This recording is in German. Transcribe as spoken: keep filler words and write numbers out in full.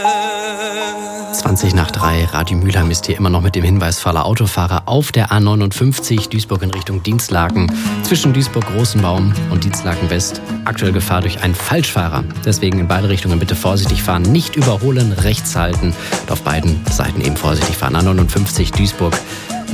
zwanzig nach drei, Radio Mülheim ist hier immer noch mit dem Hinweis für alle Autofahrer auf der A neunundfünfzig, Duisburg in Richtung Dienstlaken, zwischen Duisburg-Großenbaum und Dienstlaken-West. Aktuell Gefahr durch einen Falschfahrer. Deswegen in beide Richtungen bitte vorsichtig fahren, nicht überholen, rechts halten und auf beiden Seiten eben vorsichtig fahren. A neunundfünfzig, Duisburg